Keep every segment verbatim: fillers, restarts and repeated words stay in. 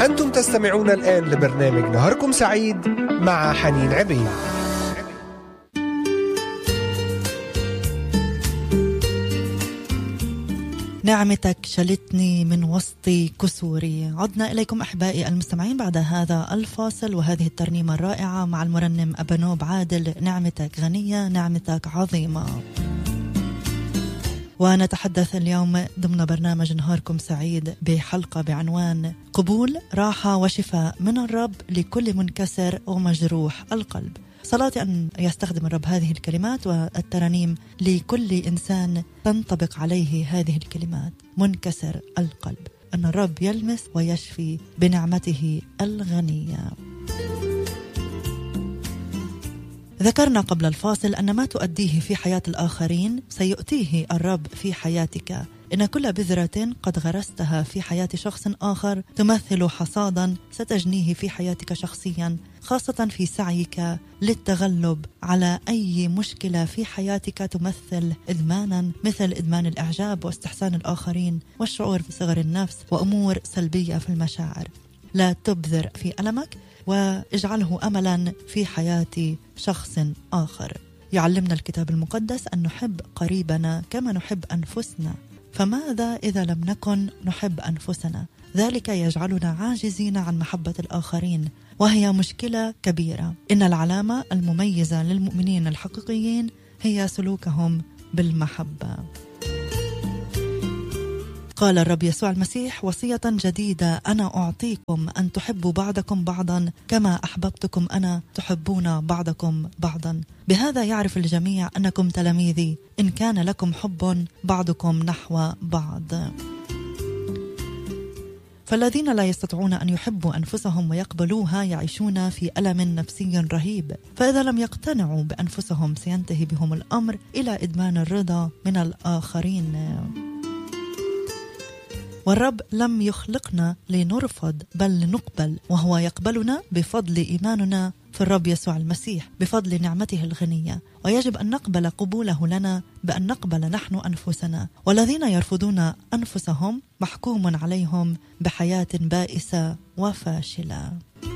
أنتم تستمعون الآن لبرنامج نهاركم سعيد مع حنين عبيد. نعمتك شلتني من وسط كسوري. عدنا إليكم أحبائي المستمعين بعد هذا الفاصل وهذه الترنيمة الرائعة مع المرنم أبانوب عادل. نعمتك غنية، نعمتك عظيمة. ونتحدث اليوم ضمن برنامج نهاركم سعيد بحلقة بعنوان قبول راحة وشفاء من الرب لكل منكسر ومجروح القلب. صلاتي أن يستخدم الرب هذه الكلمات والترانيم لكل إنسان تنطبق عليه هذه الكلمات. منكسر القلب، أن الرب يلمس ويشفي بنعمته الغنية. ذكرنا قبل الفاصل أن ما تؤديه في حياة الآخرين سيؤتيه الرب في حياتك. إن كل بذرة قد غرستها في حياة شخص آخر تمثل حصادا ستجنيه في حياتك شخصيا، خاصة في سعيك للتغلب على أي مشكلة في حياتك تمثل إدمانا، مثل إدمان الإعجاب واستحسان الآخرين والشعور بصغر النفس وأمور سلبية في المشاعر. لا تبذر في ألمك واجعله أملا في حياة شخص آخر. يعلمنا الكتاب المقدس أن نحب قريبنا كما نحب أنفسنا، فماذا إذا لم نكن نحب أنفسنا؟ ذلك يجعلنا عاجزين عن محبة الآخرين، وهي مشكلة كبيرة. إن العلامة المميزة للمؤمنين الحقيقيين هي سلوكهم بالمحبة. قال الرب يسوع المسيح: وصية جديدة أنا أعطيكم، أن تحبوا بعضكم بعضا كما أحببتكم أنا، تحبون بعضكم بعضا. بهذا يعرف الجميع أنكم تلاميذي، إن كان لكم حب بعضكم نحو بعض. فالذين لا يستطيعون أن يحبوا أنفسهم ويقبلوها يعيشون في ألم نفسي رهيب، فإذا لم يقتنعوا بأنفسهم سينتهي بهم الأمر إلى إدمان الرضا من الآخرين. والرب لم يخلقنا لنرفض بل لنقبل، وهو يقبلنا بفضل إيماننا في الرب يسوع المسيح، بفضل نعمته الغنية. ويجب أن نقبل قبوله لنا بأن نقبل نحن أنفسنا. والذين يرفضون أنفسهم محكوم عليهم بحياة بائسة وفاشلة.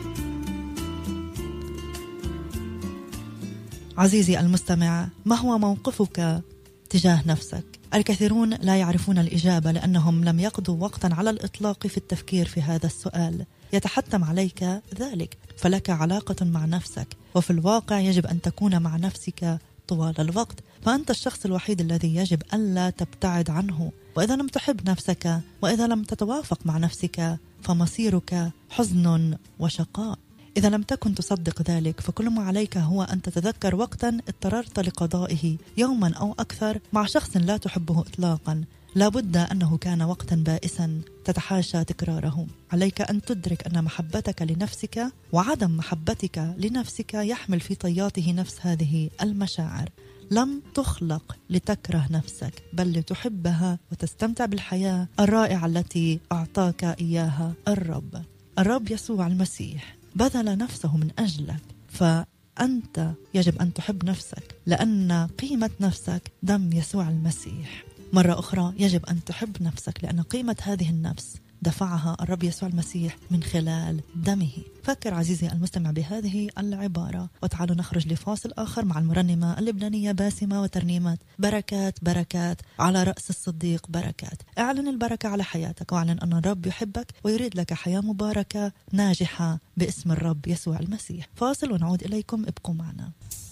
عزيزي المستمع، ما هو موقفك تجاه نفسك؟ الكثيرون لا يعرفون الإجابة لأنهم لم يقضوا وقتا على الإطلاق في التفكير في هذا السؤال. يتحتم عليك ذلك، فلك علاقة مع نفسك، وفي الواقع يجب أن تكون مع نفسك طوال الوقت، فأنت الشخص الوحيد الذي يجب ألا تبتعد عنه. وإذا لم تحب نفسك وإذا لم تتوافق مع نفسك فمصيرك حزن وشقاء. إذا لم تكن تصدق ذلك فكل ما عليك هو أن تتذكر وقتا اضطررت لقضائه يوما أو أكثر مع شخص لا تحبه إطلاقا. لابد أنه كان وقتا بائسا تتحاشى تكراره. عليك أن تدرك أن محبتك لنفسك وعدم محبتك لنفسك يحمل في طياته نفس هذه المشاعر. لم تخلق لتكره نفسك بل لتحبها وتستمتع بالحياة الرائعة التي أعطاك إياها الرب. الرب يسوع المسيح بذل نفسه من أجلك، فأنت يجب أن تحب نفسك لأن قيمة نفسك دم يسوع المسيح. مرة أخرى يجب أن تحب نفسك لأن قيمة هذه النفس دفعها الرب يسوع المسيح من خلال دمه. فكر عزيزي المستمع بهذه العبارة وتعالوا نخرج لفاصل آخر مع المرنمة اللبنانية باسمة وترنيمة بركات بركات على رأس الصديق بركات. اعلن البركة على حياتك واعلن أن الرب يحبك ويريد لك حياة مباركة ناجحة باسم الرب يسوع المسيح. فاصل ونعود إليكم، ابقوا معنا.